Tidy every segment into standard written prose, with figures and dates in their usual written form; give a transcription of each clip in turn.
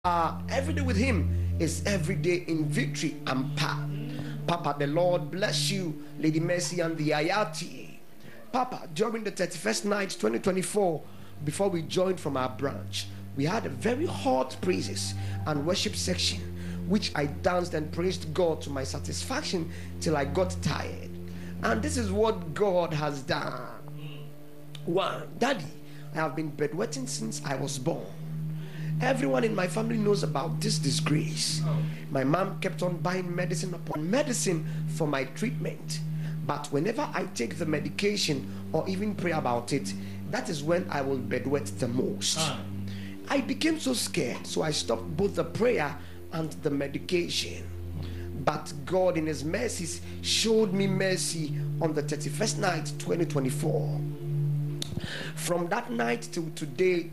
Every day with him is every day in victory and power. Papa, the Lord bless you, Lady Mercy and the Ayati. Papa, during the 31st night 2024, before we joined from our branch, we had a very hot praises and worship section, which I danced and praised God to my satisfaction till I got tired. And this is what God has done. One, Daddy, I have been bedwetting since I was born. Everyone in my family knows about this disgrace. My mom kept on buying medicine upon medicine for my treatment. But whenever I take the medication or even pray about it, that is when I will bedwet the most. I became so scared, so I stopped both the prayer and the medication. But God in his mercies showed me mercy on the 31st night 2024. From that night till today,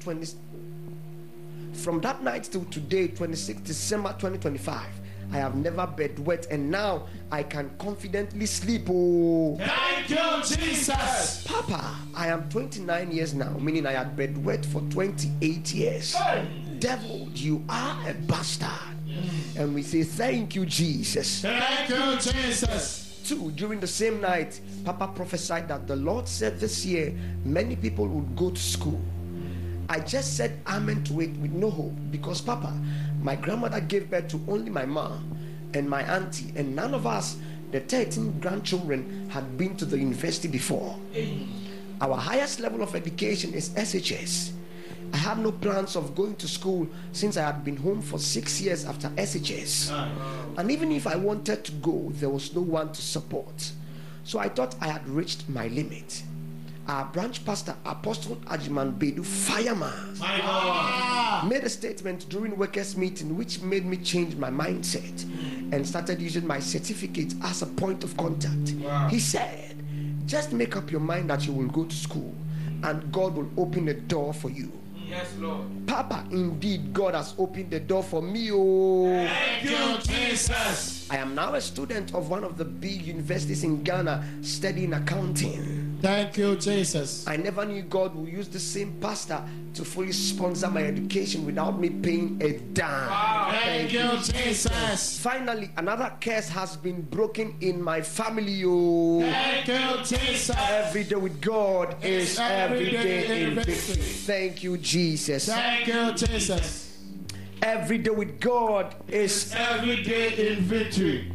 26 December 2025, I have never bedwet, and now I can confidently sleep. Oh, thank you, Jesus. Papa, I am 29 years now, meaning I had bedwet for 28 years. Hey. Devil, you are a bastard. And we say thank you, Jesus. Thank you, Jesus. 2, during the same night, Papa prophesied that the Lord said this year many people would go to school. I just said amen to it with no hope, because Papa, my grandmother gave birth to only my mom and my auntie, and none of us, the 13 grandchildren, had been to the university before. Our highest level of education is SHS. I have no plans of going to school since I had been home for 6 years after SHS. And even if I wanted to go, there was no one to support. So I thought I had reached my limit. Our branch pastor, Apostle Ajiman Bedu, fireman, made a statement during workers' meeting which made me change my mindset and started using my certificate as a point of contact. He said, just make up your mind that you will go to school and God will open a door for you. Yes, Lord. Papa, indeed, God has opened the door for me. Oh, thank you, Jesus. I am now a student of one of the big universities in Ghana studying accounting. Thank you, Jesus. I never knew God would use the same pastor to fully sponsor my education without me paying a dime. Wow. Thank you, Jesus. Finally, another curse has been broken in my family. Oh, thank you, Jesus. Every day with God is every day in victory. Thank you, Jesus. Thank you, Jesus. Every day with God is every day in victory.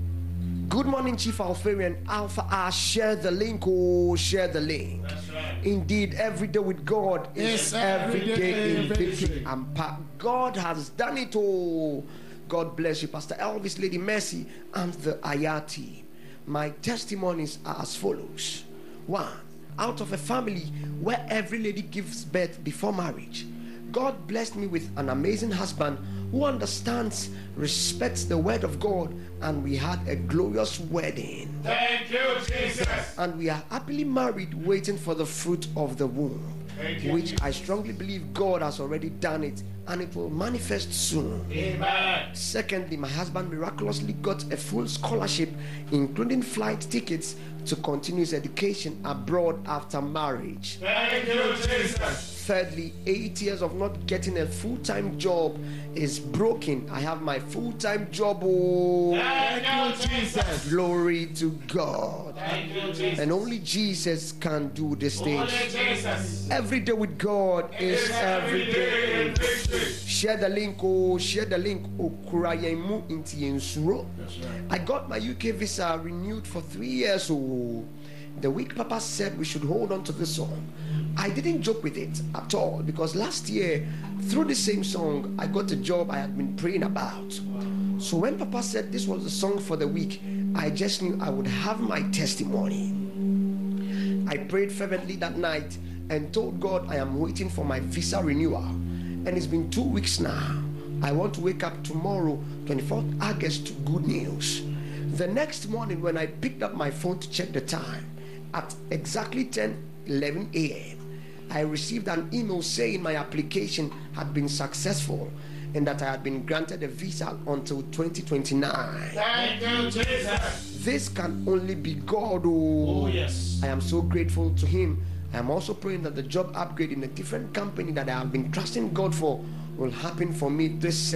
Good morning, Chief Alpharian Alpha R. Share the link. Oh, share the link. That's right. Indeed, every day with God is every day in victory. And God has done it all. God bless you, Pastor Elvis, Lady Mercy, and the Ayati. My testimonies are as follows. 1. Out of a family where every lady gives birth before marriage, God blessed me with an amazing husband who understands, respects the word of God, and we had a glorious wedding. Thank you, Jesus. And we are happily married, waiting for the fruit of the womb, which I strongly believe God has already done it, and it will manifest soon. Amen. Secondly, my husband miraculously got a full scholarship, including flight tickets, to continue his education abroad after marriage. Thank you, Jesus. Thirdly, 8 years of not getting a full-time job is broken. I have my full-time job. Oh, thank you, Jesus. Glory to God. Thank you, Jesus. And only Jesus can do this thing. Only Jesus. Every day with God is every day in victory. Share the link. Oh, share the link. Oh, kurayemu inti yensuro. I got my UK visa renewed for 3 years. Oh, the week Papa said we should hold on to this song, I didn't joke with it at all, because last year through the same song I got a job I had been praying about. So when Papa said this was the song for the week, I just knew I would have my testimony. I prayed fervently that night and told God I am waiting for my visa renewal, and it's been 2 weeks now. I want to wake up tomorrow, 24th August, to good news. The next morning when I picked up my phone to check the time, at exactly 10:11 a.m., I received an email saying my application had been successful and that I had been granted a visa until 2029. Thank you, Jesus. This can only be God. Oh, yes. I am so grateful to him. I am also praying that the job upgrade in a different company that I have been trusting God for will happen for me this